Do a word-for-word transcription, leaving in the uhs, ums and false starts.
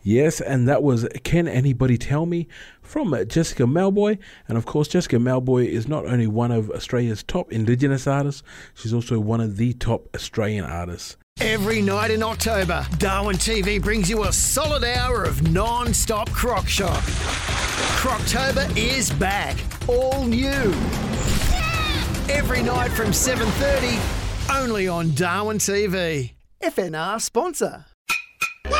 Yes, and that was Can Anybody Tell Me from uh, Jessica Mauboy. And of course, Jessica Mauboy is not only one of Australia's top Indigenous artists, she's also one of the top Australian artists. Every night in October, Darwin T V brings you a solid hour of non-stop Croc Shop. Croctober is back, all new. Every night from seven thirty, only on Darwin T V. F N R sponsor.